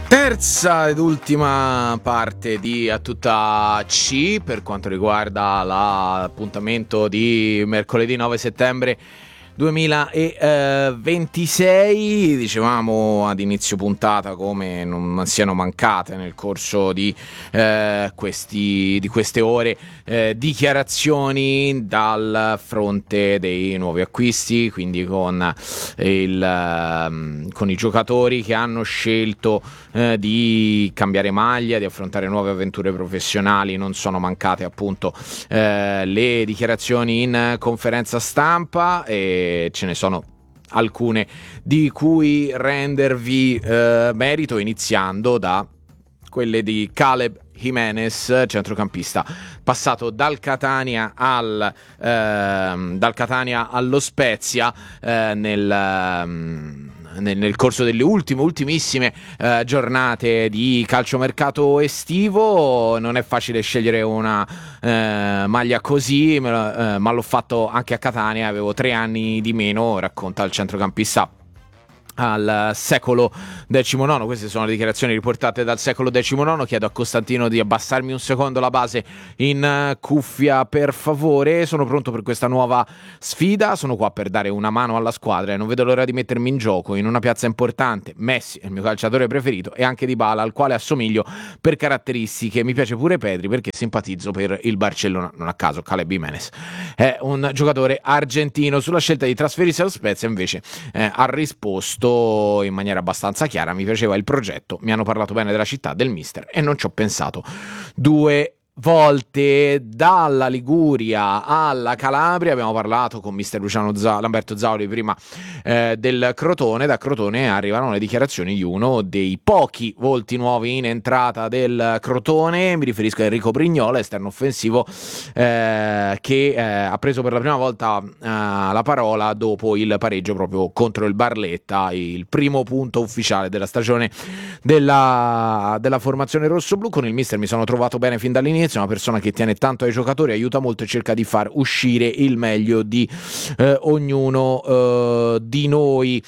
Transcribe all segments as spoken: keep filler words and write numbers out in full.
Terza ed ultima parte di A Tutta C per quanto riguarda l'appuntamento di mercoledì nove settembre duemilaventisei. Dicevamo ad inizio puntata come non siano mancate nel corso di, eh, questi, di queste ore eh, dichiarazioni dal fronte dei nuovi acquisti, quindi con, il, eh, con i giocatori che hanno scelto eh, di cambiare maglia, di affrontare nuove avventure professionali. Non sono mancate appunto eh, le dichiarazioni in conferenza stampa, e ce ne sono alcune di cui rendervi eh, merito, iniziando da quelle di Caleb Jimenez, centrocampista passato dal Catania al ehm, dal Catania allo Spezia eh, nel ehm, Nel, nel corso delle ultime, ultimissime eh, giornate di calciomercato estivo. Non è facile scegliere una eh, maglia così, ma, eh, ma l'ho fatto anche a Catania, avevo tre anni di meno, racconta il centrocampista al secolo diciannove. Queste sono le dichiarazioni riportate dal secolo diciannove. Chiedo a Costantino di abbassarmi un secondo la base in cuffia, per favore. Sono pronto per questa nuova sfida, sono qua per dare una mano alla squadra e non vedo l'ora di mettermi in gioco in una piazza importante. Messi è il mio calciatore preferito, e anche Dybala, al quale assomiglio per caratteristiche. Mi piace pure Pedri perché simpatizzo per il Barcellona. Non a caso Caleb Jimenez è un giocatore argentino. Sulla scelta di trasferirsi allo Spezia invece eh, ha risposto in maniera abbastanza chiara: mi piaceva il progetto, mi hanno parlato bene della città, del mister, e non ci ho pensato due volte. Dalla Liguria alla Calabria abbiamo parlato con mister Luciano Z- Lamberto Zauli prima eh, del Crotone. Da Crotone arrivano le dichiarazioni di uno dei pochi volti nuovi in entrata del Crotone. Mi riferisco a Enrico Brignola, esterno offensivo, eh, che eh, ha preso per la prima volta eh, la parola dopo il pareggio proprio contro il Barletta, il primo punto ufficiale della stagione della, della formazione rossoblu. Con il mister mi sono trovato bene fin dall'inizio, è una persona che tiene tanto ai giocatori, aiuta molto e cerca di far uscire il meglio di eh, ognuno eh, di noi.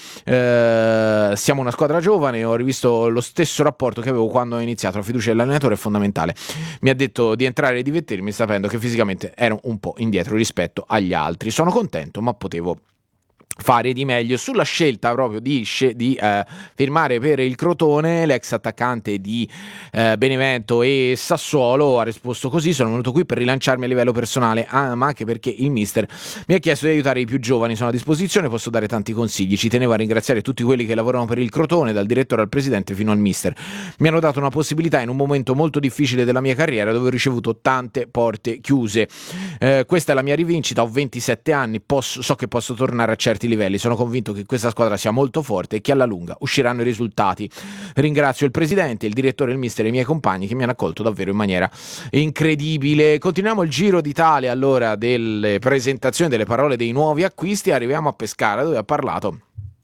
Eh, siamo una squadra giovane, ho rivisto lo stesso rapporto che avevo quando ho iniziato. La fiducia dell'allenatore è fondamentale. Mi ha detto di entrare e divertirmi, sapendo che fisicamente ero un po' indietro rispetto agli altri. Sono contento, ma potevo fare di meglio. Sulla scelta proprio di, di eh, firmare per il Crotone, l'ex attaccante di eh, Benevento e Sassuolo ha risposto così: sono venuto qui per rilanciarmi a livello personale, ah, ma anche perché il mister mi ha chiesto di aiutare i più giovani, sono a disposizione, posso dare tanti consigli. Ci tenevo a ringraziare tutti quelli che lavorano per il Crotone, dal direttore al presidente fino al mister. Mi hanno dato una possibilità in un momento molto difficile della mia carriera, dove ho ricevuto tante porte chiuse. Eh, questa è la mia rivincita, ho ventisette anni, posso, so che posso tornare a certi livelli, sono convinto che questa squadra sia molto forte e che alla lunga usciranno i risultati. Ringrazio il presidente, il direttore, il mister e i miei compagni che mi hanno accolto davvero in maniera incredibile. Continuiamo il giro d'Italia allora delle presentazioni, delle parole dei nuovi acquisti. Arriviamo a Pescara, dove ha parlato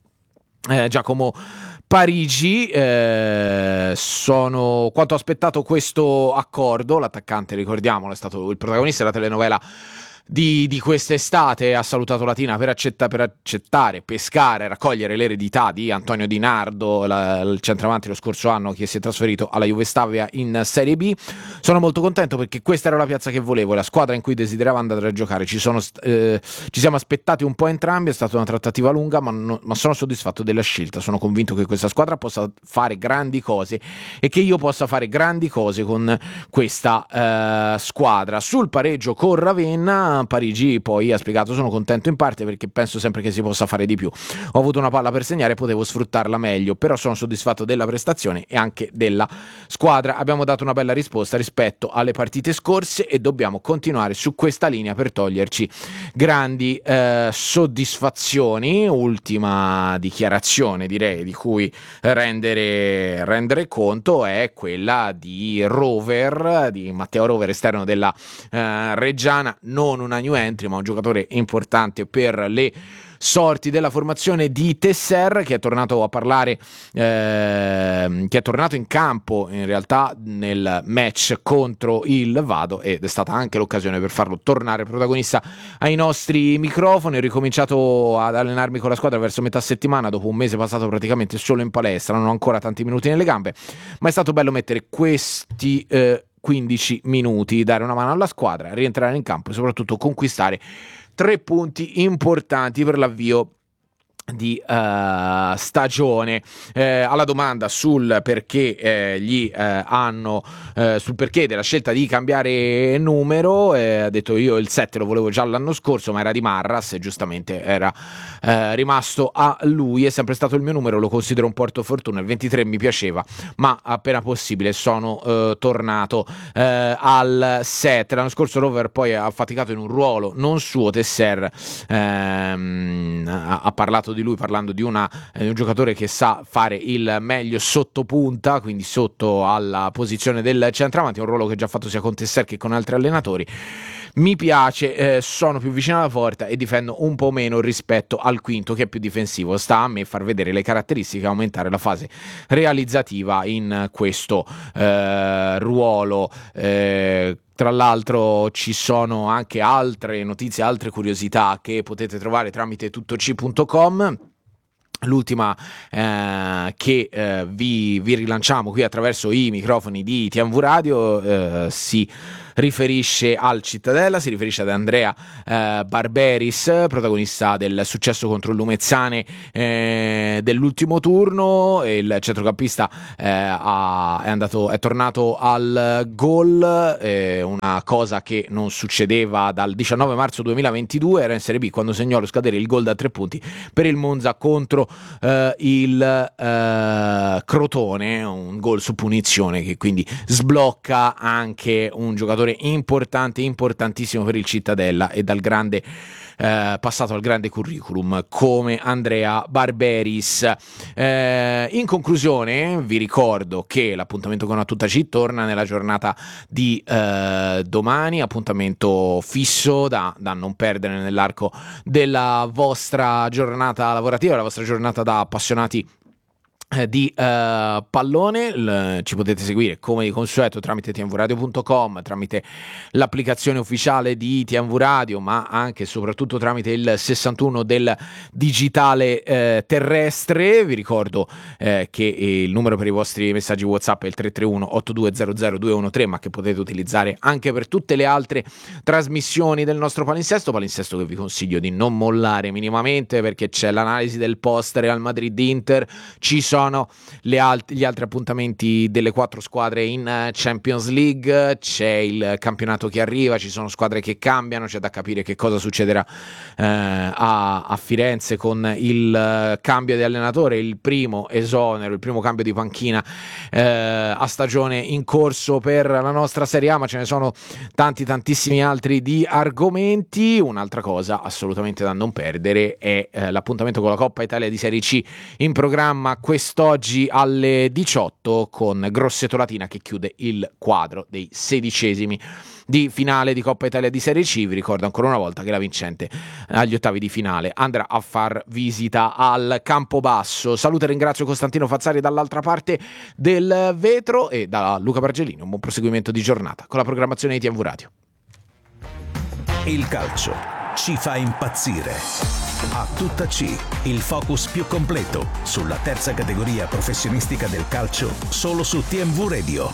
eh, Giacomo Parigi. Eh, sono quanto aspettato questo accordo. L'attaccante, ricordiamolo, è stato il protagonista della telenovela di, di quest'estate. Ha salutato Latina per, accetta, per accettare, pescare, raccogliere l'eredità di Antonio Di Nardo, la, il centravanti lo scorso anno che si è trasferito alla Juve Stabia in Serie B. Sono molto contento perché questa era la piazza che volevo, la squadra in cui desideravo andare a giocare. Ci, sono, eh, ci siamo aspettati un po' entrambi, è stata una trattativa lunga, ma, no, ma sono soddisfatto della scelta. Sono convinto che questa squadra possa fare grandi cose e che io possa fare grandi cose con questa eh, squadra. Sul pareggio con Ravenna, Parigi poi ha spiegato: sono contento in parte perché penso sempre che si possa fare di più. Ho avuto una palla per segnare e potevo sfruttarla meglio, però sono soddisfatto della prestazione e anche della squadra. Abbiamo dato una bella risposta rispetto alle partite scorse e dobbiamo continuare su questa linea per toglierci grandi eh, soddisfazioni. Ultima dichiarazione, direi, di cui rendere, rendere conto è quella di Rover, di Matteo Rover, esterno della eh, Reggiana. Non una new entry, ma un giocatore importante per le sorti della formazione di Tesser, che è tornato a parlare eh, che è tornato in campo in realtà nel match contro il Vado, ed è stata anche l'occasione per farlo tornare protagonista ai nostri microfoni. Ho ricominciato ad allenarmi con la squadra verso metà settimana, dopo un mese passato praticamente solo in palestra, non ho ancora tanti minuti nelle gambe, ma è stato bello mettere questi eh, quindici minuti, dare una mano alla squadra, rientrare in campo e soprattutto conquistare tre punti importanti per l'avvio di uh, stagione. Eh, alla domanda sul perché eh, gli eh, hanno eh, sul perché della scelta di cambiare numero, eh, ha detto: io il sette lo volevo già l'anno scorso, ma era di Marras e giustamente era eh, rimasto a lui. È sempre stato il mio numero, lo considero un porto fortuna. Il ventitré mi piaceva, ma appena possibile sono eh, tornato eh, al sette. L'anno scorso Rover poi ha faticato in un ruolo non suo. Tesser ehm, ha, ha parlato di lui parlando di, una, di un giocatore che sa fare il meglio sotto punta, quindi sotto alla posizione del centravanti, un ruolo che ha già fatto sia con Tesser che con altri allenatori. Mi piace, eh, sono più vicino alla porta e difendo un po' meno rispetto al quinto, che è più difensivo. Sta a me far vedere le caratteristiche e aumentare la fase realizzativa in questo eh, ruolo. eh, Tra l'altro ci sono anche altre notizie, altre curiosità che potete trovare tramite tuttoc punto com. L'ultima eh, che eh, vi, vi rilanciamo qui attraverso i microfoni di T M V Radio eh, si riferisce al Cittadella, si riferisce ad Andrea eh, Barberis, protagonista del successo contro il Lumezzane eh, dell'ultimo turno. Il centrocampista eh, ha, è, andato, è tornato al gol, eh, una cosa che non succedeva dal diciannove marzo duemilaventidue, era in Serie B quando segnò allo scadere il gol da tre punti per il Monza contro Uh, il uh, Crotone, un gol su punizione che quindi sblocca anche un giocatore importante, importantissimo per il Cittadella, e dal grande uh, passato al grande curriculum come Andrea Barberis. Uh, in conclusione vi ricordo che l'appuntamento con A Tutta C torna nella giornata di uh, domani, appuntamento fisso da, da non perdere nell'arco della vostra giornata lavorativa, la vostra giornata da appassionati di uh, pallone. L- ci potete seguire come di consueto tramite t m v radio punto com, tramite l'applicazione ufficiale di T M V Radio, ma anche e soprattutto tramite il sessantuno del digitale eh, terrestre. Vi ricordo eh, che il numero per i vostri messaggi WhatsApp è il tre tre uno otto due zero zero due uno tre, ma che potete utilizzare anche per tutte le altre trasmissioni del nostro palinsesto, palinsesto che vi consiglio di non mollare minimamente, perché c'è l'analisi del post Real Madrid-Inter, ci sono le alt- gli altri appuntamenti delle quattro squadre in Champions League, c'è il campionato che arriva, ci sono squadre che cambiano, c'è da capire che cosa succederà eh, a-, a Firenze con il cambio di allenatore, il primo esonero, il primo cambio di panchina eh, a stagione in corso per la nostra Serie A, ma ce ne sono tanti tantissimi altri di argomenti. Un'altra cosa assolutamente da non perdere è eh, l'appuntamento con la Coppa Italia di Serie C in programma questo Quest'oggi alle diciotto con Grosseto Latina che chiude il quadro dei sedicesimi di finale di Coppa Italia di Serie C. Vi ricordo ancora una volta che la vincente agli ottavi di finale andrà a far visita al Campobasso. Saluto e ringrazio Costantino Fazzari dall'altra parte del vetro e da Luca Bargellini. Un buon proseguimento di giornata con la programmazione di T M V Radio. Il calcio ci fa impazzire. A Tutta C, il focus più completo sulla terza categoria professionistica del calcio, solo su T M V Radio.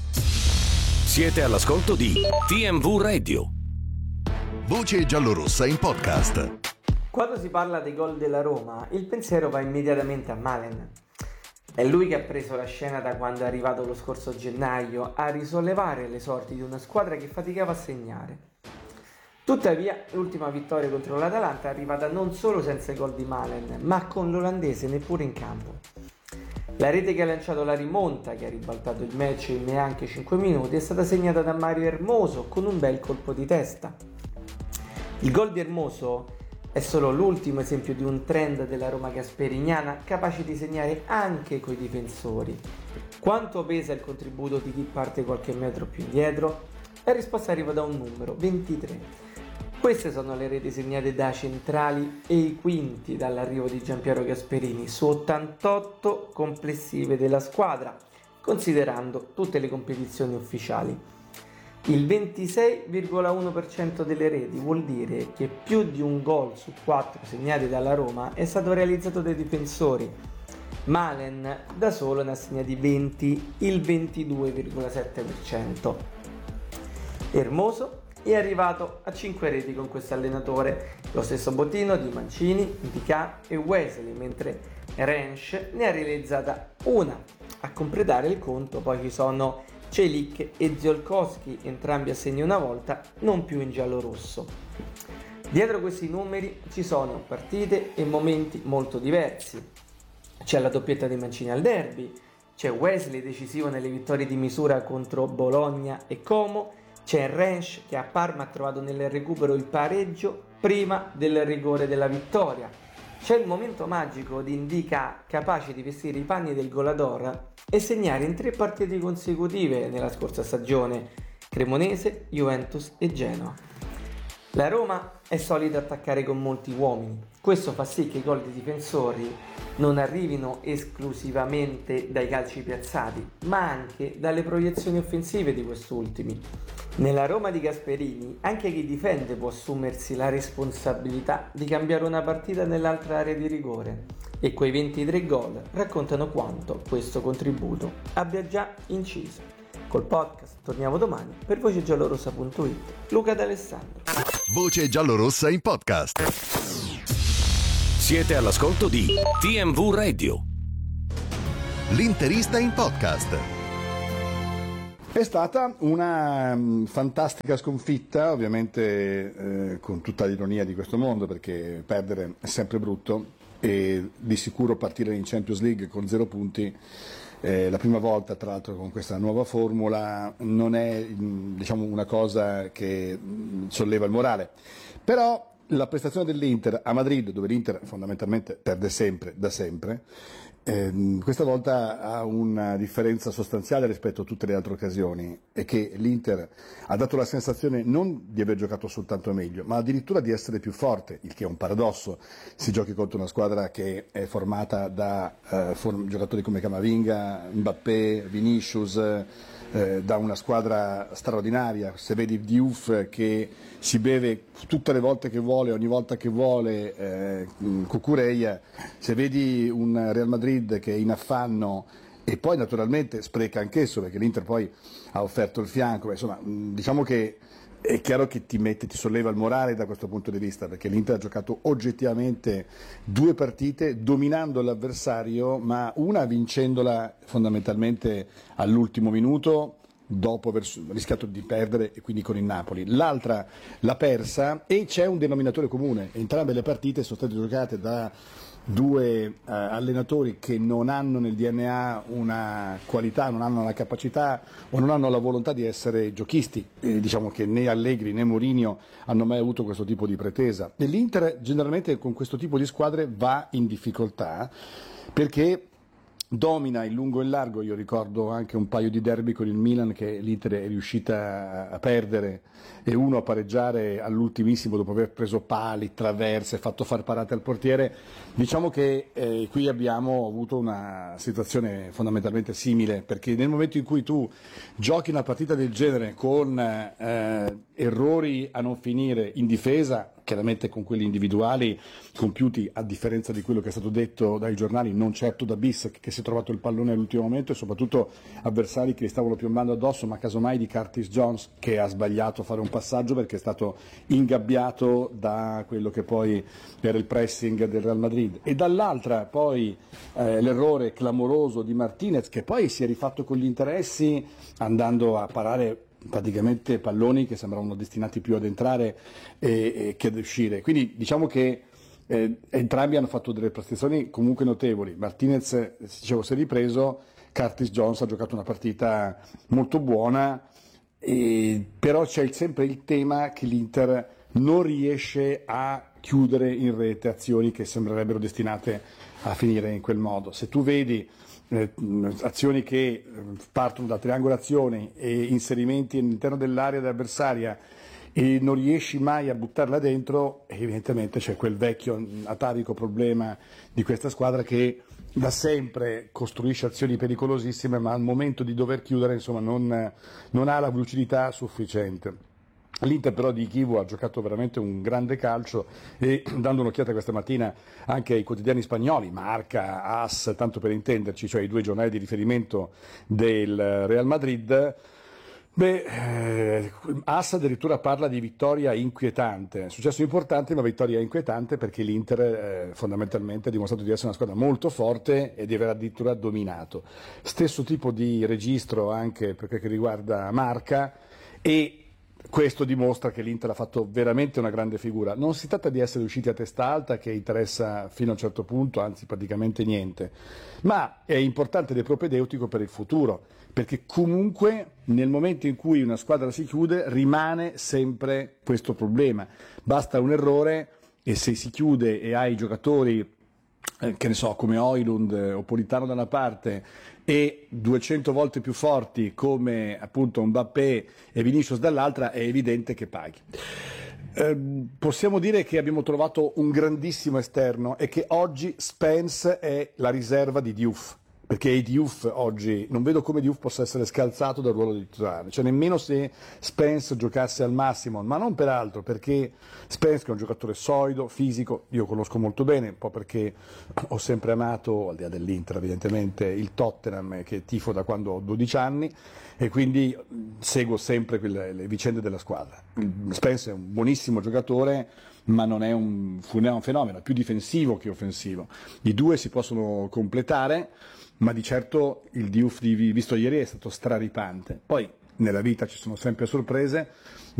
Siete all'ascolto di T M V Radio. Voce giallorossa in podcast. Quando si parla dei gol della Roma, il pensiero va immediatamente a Malen. È lui che ha preso la scena da quando è arrivato lo scorso gennaio a risollevare le sorti di una squadra che faticava a segnare. Tuttavia, l'ultima vittoria contro l'Atalanta è arrivata non solo senza i gol di Malen, ma con l'olandese neppure in campo. La rete che ha lanciato la rimonta, che ha ribaltato il match in neanche cinque minuti, è stata segnata da Mario Hermoso con un bel colpo di testa. Il gol di Hermoso è solo l'ultimo esempio di un trend della Roma gasperignana capace di segnare anche coi difensori. Quanto pesa il contributo di chi parte qualche metro più indietro? La risposta arriva da un numero, ventitré. Queste sono le reti segnate da centrali e i quinti dall'arrivo di Giampiero Gasperini su ottantotto complessive della squadra, considerando tutte le competizioni ufficiali. Il ventisei virgola uno per cento delle reti vuol dire che più di un gol su quattro segnati dalla Roma è stato realizzato dai difensori. Malen da solo ne ha segnati venti, il ventidue virgola sette per cento. Hermoso è arrivato a cinque reti con questo allenatore, lo stesso bottino di Mancini, Ndicà e Wesley, mentre Rensch ne ha realizzata una. A completare il conto poi ci sono Celik e Ziolkowski, entrambi a segno una volta, non più in giallo-rosso. Dietro questi numeri ci sono partite e momenti molto diversi. C'è la doppietta di Mancini al derby, c'è Wesley decisivo nelle vittorie di misura contro Bologna e Como, c'è Rensch che a Parma ha trovato nel recupero il pareggio prima del rigore della vittoria. C'è il momento magico di Ndicà capace di vestire i panni del goleador e segnare in tre partite consecutive nella scorsa stagione: Cremonese, Juventus e Genoa. La Roma è solita attaccare con molti uomini. Questo fa sì che i gol dei difensori non arrivino esclusivamente dai calci piazzati, ma anche dalle proiezioni offensive di quest'ultimi. Nella Roma di Gasperini anche chi difende può assumersi la responsabilità di cambiare una partita nell'altra area di rigore, e quei ventitré gol raccontano quanto questo contributo abbia già inciso. Col podcast torniamo domani per voce giallorossa punto it. Luca D'Alessandro. Voce giallorossa in podcast. Siete all'ascolto di T M V Radio. L'interista in podcast. È stata una um, fantastica sconfitta, ovviamente eh, con tutta l'ironia di questo mondo, perché perdere è sempre brutto e di sicuro partire in Champions League con zero punti, eh, la prima volta tra l'altro con questa nuova formula, non è diciamo una cosa che mh, solleva il morale. Però la prestazione dell'Inter a Madrid, dove l'Inter fondamentalmente perde sempre, da sempre, eh, questa volta ha una differenza sostanziale rispetto a tutte le altre occasioni, e che l'Inter ha dato la sensazione non di aver giocato soltanto meglio, ma addirittura di essere più forte, il che è un paradosso. Si giochi contro una squadra che è formata da eh, form- giocatori come Camavinga, Mbappé, Vinicius, eh, da una squadra straordinaria. Se vedi Diouf che si beve tutte le volte che vuole, ogni volta che vuole, eh, Cucurella, se vedi un Real Madrid che è in affanno e poi naturalmente spreca anch'esso, perché l'Inter poi ha offerto il fianco, insomma diciamo che è chiaro che ti mette, ti solleva il morale da questo punto di vista, perché l'Inter ha giocato oggettivamente due partite dominando l'avversario, ma una vincendola fondamentalmente all'ultimo minuto, dopo aver rischiato di perdere, e quindi con il Napoli. L'altra l'ha persa, e c'è un denominatore comune: entrambe le partite sono state giocate da due eh, allenatori che non hanno nel D N A una qualità, non hanno la capacità o non hanno la volontà di essere giochisti. E diciamo che né Allegri né Mourinho hanno mai avuto questo tipo di pretesa, e l'Inter generalmente con questo tipo di squadre va in difficoltà, perché domina in lungo e in largo. Io ricordo anche un paio di derby con il Milan che l'Inter è riuscita a perdere e uno a pareggiare all'ultimissimo dopo aver preso pali, traverse, fatto far parate al portiere. Diciamo che eh, qui abbiamo avuto una situazione fondamentalmente simile, perché nel momento in cui tu giochi una partita del genere con eh, errori a non finire in difesa, chiaramente con quelli individuali compiuti, a differenza di quello che è stato detto dai giornali, non certo da Bis che si è trovato il pallone all'ultimo momento, e soprattutto avversari che gli stavano piombando addosso, ma casomai di Curtis Jones, che ha sbagliato a fare un passaggio perché è stato ingabbiato da quello che poi era il pressing del Real Madrid, e dall'altra poi eh, l'errore clamoroso di Martinez, che poi si è rifatto con gli interessi andando a parare praticamente palloni che sembravano destinati più ad entrare e, e che ad uscire. Quindi diciamo che eh, entrambi hanno fatto delle prestazioni comunque notevoli. Martinez, dicevo, si è ripreso, Curtis Jones ha giocato una partita molto buona, e, però c'è sempre il tema che l'Inter non riesce a chiudere in rete azioni che sembrerebbero destinate a finire in quel modo. Se tu vedi Eh, azioni che partono da triangolazioni e inserimenti all'interno dell'area avversaria e non riesci mai a buttarla dentro, evidentemente c'è quel vecchio atavico problema di questa squadra che da sempre costruisce azioni pericolosissime, ma al momento di dover chiudere, insomma, non, non ha la lucidità sufficiente. L'Inter però di Chivu ha giocato veramente un grande calcio e dando un'occhiata questa mattina anche ai quotidiani spagnoli, Marca, AS, tanto per intenderci, cioè i due giornali di riferimento del Real Madrid, beh, eh, AS addirittura parla di vittoria inquietante, successo importante ma vittoria inquietante perché l'Inter eh, fondamentalmente ha dimostrato di essere una squadra molto forte e di aver addirittura dominato. Stesso tipo di registro anche per quel che riguarda Marca e questo dimostra che l'Inter ha fatto veramente una grande figura. Non si tratta di essere usciti a testa alta, che interessa fino a un certo punto, anzi praticamente niente, ma è importante ed è propedeutico per il futuro, perché comunque nel momento in cui una squadra si chiude rimane sempre questo problema. Basta un errore e se si chiude e hai giocatori Eh, che ne so, come Højlund eh, o Politano da una parte e duecento volte più forti come appunto Mbappé e Vinicius dall'altra, è evidente che paghi. Eh, possiamo dire che abbiamo trovato un grandissimo esterno e che oggi Spence è la riserva di Diouf, perché Diouf oggi non vedo come Diouf possa essere scalzato dal ruolo di titolare, cioè nemmeno se Spence giocasse al massimo, ma non per altro, perché Spence è un giocatore solido, fisico, io conosco molto bene, un po' perché ho sempre amato, al di là dell'Inter evidentemente, il Tottenham che tifo da quando ho dodici anni e quindi seguo sempre quelle, le vicende della squadra. Spence è un buonissimo giocatore, ma non è un, non è un fenomeno, è più difensivo che offensivo. I due si possono completare, ma di certo il Diouf visto ieri è stato straripante. Poi nella vita ci sono sempre sorprese,